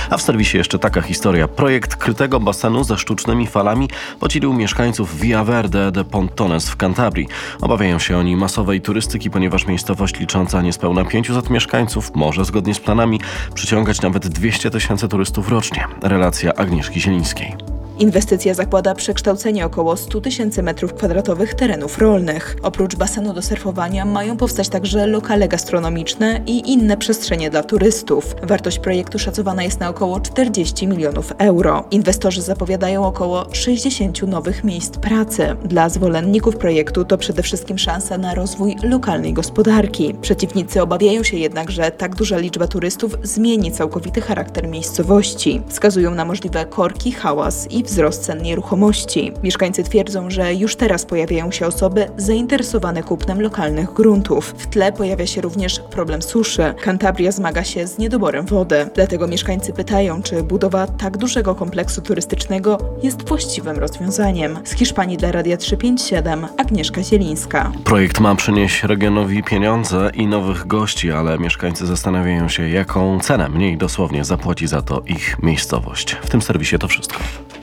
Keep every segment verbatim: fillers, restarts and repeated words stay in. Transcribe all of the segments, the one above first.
A w serwisie jeszcze taka historia. Projekt krytego basenu ze sztucznymi falami podzielił mieszkańców Via Verde de Pontones w Kantabrii. Obawiają się oni masowej turystyki, ponieważ miejscowość licząca niespełna pięćset mieszkańców może zgodnie z planami przyciągać nawet dwieście tysięcy turystów rocznie. Relacja Agnieszki Zielińskiej. Inwestycja zakłada przekształcenie około stu tysięcy metrów kwadratowych terenów rolnych. Oprócz basenu do surfowania mają powstać także lokale gastronomiczne i inne przestrzenie dla turystów. Wartość projektu szacowana jest na około czterdzieści milionów euro. Inwestorzy zapowiadają około sześćdziesiąt nowych miejsc pracy. Dla zwolenników projektu to przede wszystkim szansa na rozwój lokalnej gospodarki. Przeciwnicy obawiają się jednak, że tak duża liczba turystów zmieni całkowity charakter miejscowości. Wskazują na możliwe korki, hałas i wzrost cen nieruchomości. Mieszkańcy twierdzą, że już teraz pojawiają się osoby zainteresowane kupnem lokalnych gruntów. W tle pojawia się również problem suszy. Kantabria zmaga się z niedoborem wody. Dlatego mieszkańcy pytają, czy budowa tak dużego kompleksu turystycznego jest właściwym rozwiązaniem. Z Hiszpanii dla Radia trzysta pięćdziesiąt siedem Agnieszka Zielińska. Projekt ma przynieść regionowi pieniądze i nowych gości, ale mieszkańcy zastanawiają się, jaką cenę mniej dosłownie zapłaci za to ich miejscowość. W tym serwisie to wszystko.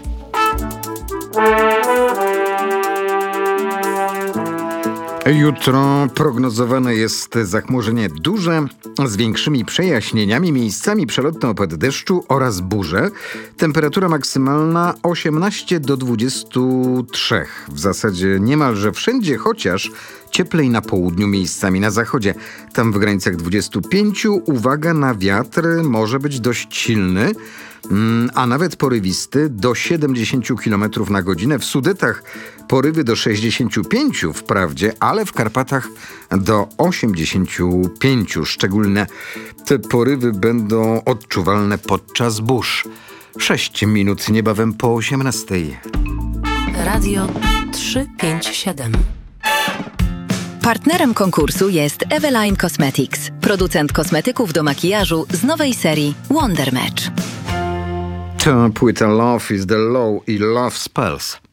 Jutro prognozowane jest zachmurzenie duże z większymi przejaśnieniami, miejscami przelotne opady deszczu oraz burze. Temperatura maksymalna osiemnaście do dwudziestu trzech. W zasadzie niemalże wszędzie, chociaż cieplej na południu, miejscami na zachodzie. Tam w granicach dwudziestu pięciu. Uwaga na wiatr, może być dość silny, a nawet porywisty do siedemdziesięciu kilometrów na godzinę. W Sudetach porywy do sześćdziesięciu pięciu wprawdzie, ale w Karpatach do osiemdziesięciu pięciu. Szczególne te porywy będą odczuwalne podczas burz. Sześć minut niebawem po osiemnastej. Radio trzysta pięćdziesiąt siedem. Partnerem konkursu jest Eveline Cosmetics, producent kosmetyków do makijażu z nowej serii Wonder Match. To płyta Love is the Law i Love Spells.